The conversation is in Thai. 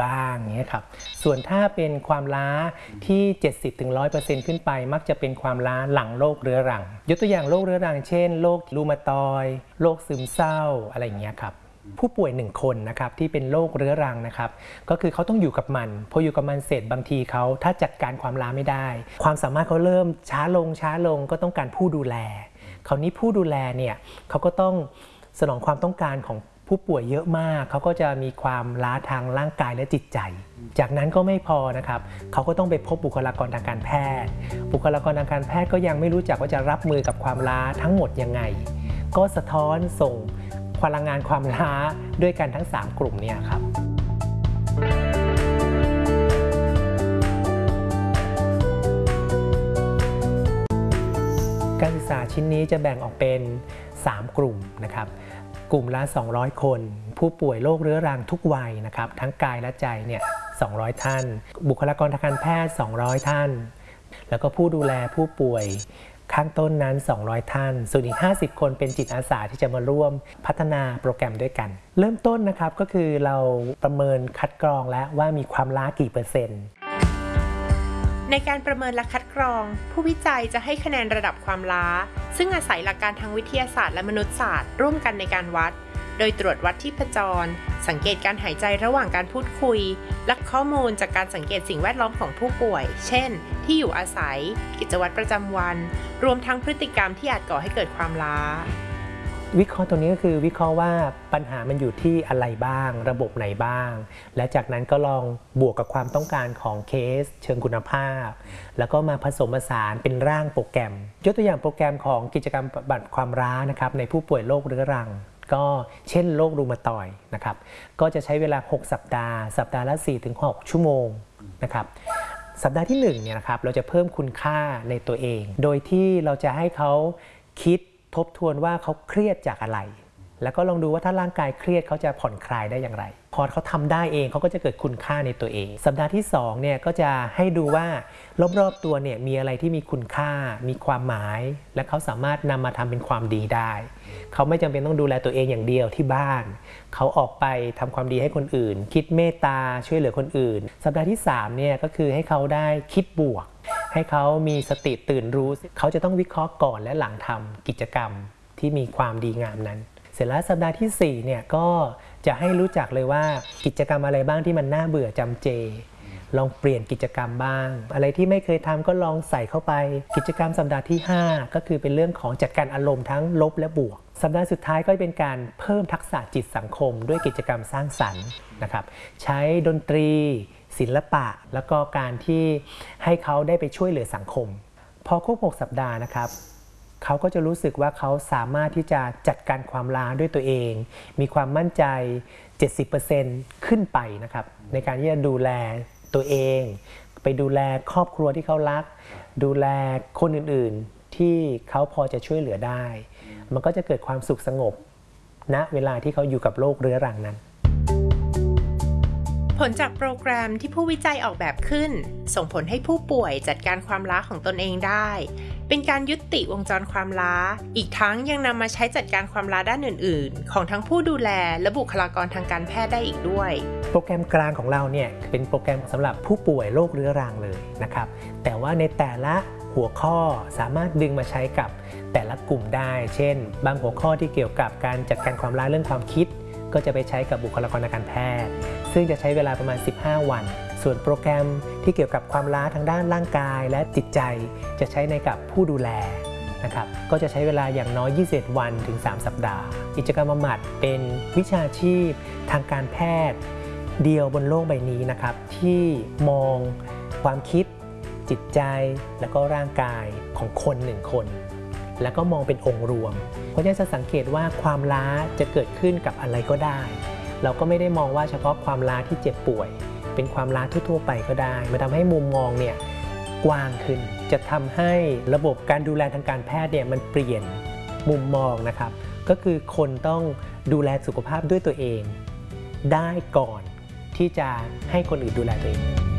บ้างเงี้ยครับส่วนถ้าเป็นความล้าที่ 70-100% ขึ้นไปมักจะเป็นความล้าหลังโรคเรื้อรังยกตัวอย่างโรคเรื้อรังเช่นโรครูมาตอยด์โรคซึมเศร้าอะไรอย่างเงี้ยครับผู้ป่วย1คนนะครับที่เป็นโรคเรื้อรังนะครับก็คือเขาต้องอยู่กับมันพออยู่กับมันเสร็จบางทีเขาถ้าจัดการความล้าไม่ได้ความสามารถเขาเริ่มช้าลงก็ต้องการผู้ดูแลคราวนี้ผู้ดูแลเนี่ยเขาก็ต้องสนองความต้องการของผู้ป่วยเยอะมากเขาก็จะมีความล้าทางร่างกายและจิตใจจากนั้นก็ไม่พอนะครับเขาก็ต้องไปพบบุคลากรทางการแพทย์บุคลากรทางการแพทย์ก็ยังไม่รู้จักว่าจะรับมือกับความล้าทั้งหมดยังไงก็สะท้อนส่งพลังงานความล้าด้วยกันทั้ง3กลุ่มนี้ครับการศึกษาชิ้นนี้จะแบ่งออกเป็น3กลุ่มนะครับกลุ่มละ200คนผู้ป่วยโรคเรื้อรังทุกวัยนะครับทั้งกายและใจเนี่ย200ท่านบุคลากรทางการแพทย์200ท่านแล้วก็ผู้ดูแลผู้ป่วยข้างต้นนั้น200ท่านส่วนอีก50คนเป็นจิตอาสาที่จะมาร่วมพัฒนาโปรแกรมด้วยกันเริ่มต้นนะครับก็คือเราประเมินคัดกรองแล้วว่ามีความล้ากี่เปอร์เซ็นต์ในการประเมินและคัดกรองผู้วิจัยจะให้คะแนนระดับความล้าซึ่งอาศัยหลักการทางวิทยาศาสตร์และมนุษยศาสตร์ร่วมกันในการวัดโดยตรวจวัดที่พจรสังเกตการหายใจระหว่างการพูดคุยและข้อมูลจากการสังเกตสิ่งแวดล้อมของผู้ป่วยเช่นที่อยู่อาศัยกิจวัตรประจำวันรวมทั้งพฤติกรรมที่อาจก่อให้เกิดความล้าวิเคราะห์ตรงนี้ก็คือวิเคราะห์ว่าปัญหามันอยู่ที่อะไรบ้างระบบไหนบ้างและจากนั้นก็ลองบวกกับความต้องการของเคสเชิงคุณภาพแล้วก็มาผสมผสานเป็นร่างโปรแกรมยกตัวอย่างโปรแกรมของกิจกรรมบำบัดความล้านะครับในผู้ป่วยโรคเรื้อรังก็เช่นโรครูมาตอยด์นะครับก็จะใช้เวลา6สัปดาห์ละ 4-6 ชั่วโมงนะครับสัปดาห์ที่1เนี่ยนะครับเราจะเพิ่มคุณค่าในตัวเองโดยที่เราจะให้เขาคิดทบทวนว่าเขาเครียดจากอะไรแล้วก็ลองดูว่าถ้าร่างกายเครียดเขาจะผ่อนคลายได้อย่างไรพอเขาทำได้เองเขาก็จะเกิดคุณค่าในตัวเองสัปดาห์ที่2เนี่ยก็จะให้ดูว่ารอบๆตัวเนี่ยมีอะไรที่มีคุณค่ามีความหมายและเขาสามารถนำมาทำเป็นความดีได้เขาไม่จำเป็นต้องดูแลตัวเองอย่างเดียวที่บ้านเขาออกไปทำความดีให้คนอื่นคิดเมตตาช่วยเหลือคนอื่นสัปดาห์ที่3เนี่ยก็คือให้เขาได้คิดบวกให้เขามีสติตื่นรู้เขาจะต้องวิเคราะห์ก่อนและหลังทำกิจกรรมที่มีความดีงามนั้นเสร็จแล้วสัปดาห์ที่4เนี่ยก็จะให้รู้จักเลยว่ากิจกรรมอะไรบ้างที่มันน่าเบื่อจำเจลองเปลี่ยนกิจกรรมบ้างอะไรที่ไม่เคยทำก็ลองใส่เข้าไปกิจกรรมสัปดาห์ที่5ก็คือเป็นเรื่องของจัดการอารมณ์ทั้งลบและบวกสัปดาห์สุดท้ายก็เป็นการเพิ่มทักษะจิตสังคมด้วยกิจกรรมสร้างสรรค์นะครับใช้ดนตรีศิลปะแล้วก็การที่ให้เขาได้ไปช่วยเหลือสังคมพอครบ6สัปดาห์นะครับเขาก็จะรู้สึกว่าเขาสามารถที่จะจัดการความล้าด้วยตัวเองมีความมั่นใจ 70% ขึ้นไปนะครับในการที่จะดูแลตัวเองไปดูแลครอบครัวที่เขารักดูแลคนอื่นๆที่เขาพอจะช่วยเหลือได้มันก็จะเกิดความสุขสงบณเวลาที่เขาอยู่กับโรคเรื้อรังนั้นผลจากโปรแกรมที่ผู้วิจัยออกแบบขึ้นส่งผลให้ผู้ป่วยจัดการความล้าของตนเองได้เป็นการยุติวงจรความล้าอีกทั้งยังนำมาใช้จัดการความล้าด้านอื่นๆของทั้งผู้ดูแลและบุคลากรทางการแพทย์ได้อีกด้วยโปรแกรมกลางของเราเนี่ยเป็นโปรแกรมสำหรับผู้ป่วยโรคเรื้อรังเลยนะครับแต่ว่าในแต่ละหัวข้อสามารถดึงมาใช้กับแต่ละกลุ่มได้เช่นบางหัวข้อที่เกี่ยวกับการจัดการความล้าเรื่องความคิดก็จะไปใช้กับบุคลากรทางการแพทย์ซึ่งจะใช้เวลาประมาณ15วันส่วนโปรแกรมที่เกี่ยวกับความล้าทางด้านร่างกายและจิตใจจะใช้ในกับผู้ดูแลนะครับก็จะใช้เวลาอย่างน้อย21วันถึง3สัปดาห์กิจกรรมบำบัดเป็นวิชาชีพทางการแพทย์เดียวบนโลกใบนี้นะครับที่มองความคิดจิตใจและก็ร่างกายของคน1คนแล้วก็มองเป็นองค์รวมเพราะฉะนั้นจะสังเกตว่าความล้าจะเกิดขึ้นกับอะไรก็ได้เราก็ไม่ได้มองว่าเฉพาะความล้าที่เจ็บป่วยเป็นความล้าทั่วๆไปก็ได้มันทำให้มุมมองเนี่ยกว้างขึ้นจะทำให้ระบบการดูแลทางการแพทย์เนี่ยมันเปลี่ยนมุมมองนะครับก็คือคนต้องดูแลสุขภาพด้วยตัวเองได้ก่อนที่จะให้คนอื่นดูแลตัวเอง